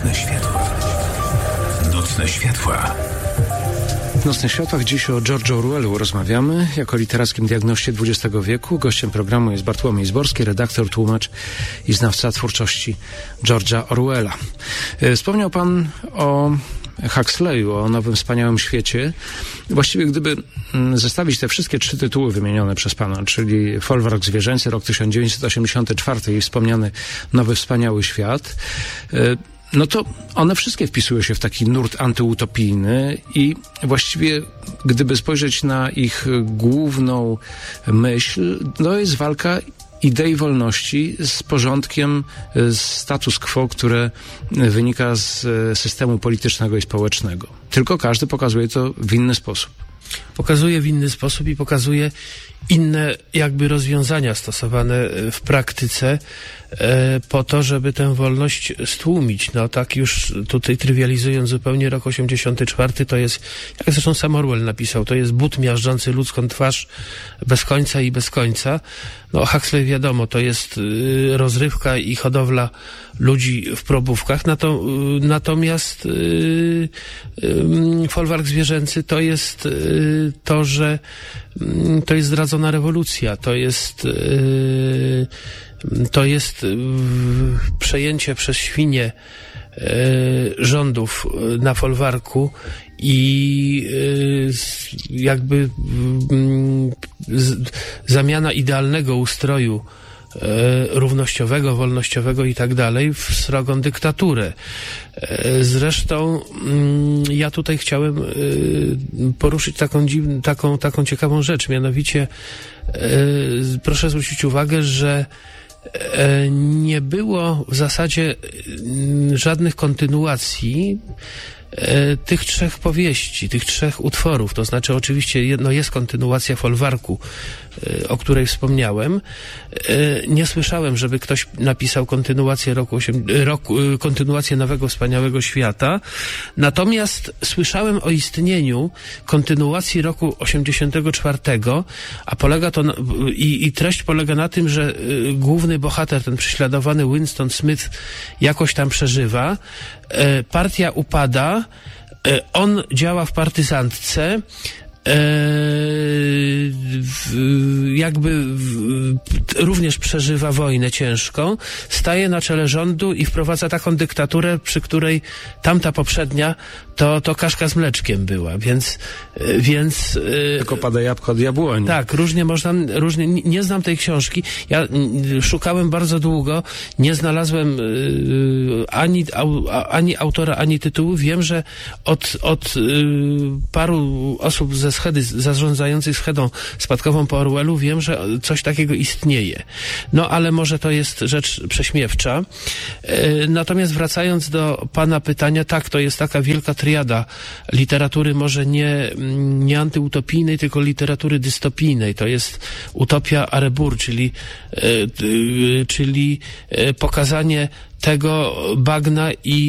Nocne światła. Nocne światła. W Nocnych Światłach dziś o George'u Orwellu rozmawiamy jako literackim diagnoście XX wieku. Gościem programu jest Bartłomiej Zborski, redaktor, tłumacz i znawca twórczości George'a Orwella. Wspomniał pan o Huxleyu, o Nowym Wspaniałym Świecie. Właściwie gdyby zestawić te wszystkie trzy tytuły wymienione przez pana, czyli Folwark Zwierzęcy, rok 1984 i wspomniany Nowy Wspaniały Świat, no to one wszystkie wpisują się w taki nurt antyutopijny i właściwie gdyby spojrzeć na ich główną myśl, to jest walka idei wolności z porządkiem, z status quo, które wynika z systemu politycznego i społecznego. Tylko każdy pokazuje to w inny sposób. Pokazuje w inny sposób i pokazuje inne jakby rozwiązania stosowane w praktyce po to, żeby tę wolność stłumić. No tak już tutaj trywializując zupełnie, rok 84 to jest, jak zresztą sam Orwell napisał, to jest but miażdżący ludzką twarz bez końca i bez końca. No Huxley wiadomo, to jest rozrywka i hodowla ludzi w probówkach, natomiast Folwark Zwierzęcy to jest to, że to jest zdradzona rewolucja, to jest przejęcie przez świnie rządów na folwarku i jakby zamiana idealnego ustroju równościowego, wolnościowego i tak dalej w srogą dyktaturę. Zresztą ja tutaj chciałem poruszyć taką ciekawą rzecz, mianowicie proszę zwrócić uwagę, że nie było w zasadzie żadnych kontynuacji tych trzech powieści, tych trzech utworów. To znaczy oczywiście jest kontynuacja Folwarku, o której wspomniałem. Nie słyszałem, żeby ktoś napisał kontynuację Nowego Wspaniałego Świata. Natomiast słyszałem o istnieniu kontynuacji roku 84, a polega to i treść polega na tym, że główny bohater, ten prześladowany Winston Smith, jakoś tam przeżywa. Partia upada, on działa w partyzantce, również przeżywa wojnę ciężką, staje na czele rządu i wprowadza taką dyktaturę, przy której tamta poprzednia to kaszka z mleczkiem była, więc tylko pada jabłko od jabłoni. Tak, różnie nie znam tej książki. Ja szukałem bardzo długo, nie znalazłem ani autora, ani tytułu. Wiem, że od paru osób ze schedy, zarządzających schedą spadkową po Orwellu, wiem, że coś takiego istnieje. No, ale może to jest rzecz prześmiewcza. Natomiast wracając do pana pytania, tak, to jest taka wielka triada literatury, może nie antyutopijnej, tylko literatury dystopijnej. To jest utopia Arebur, czyli pokazanie tego bagna i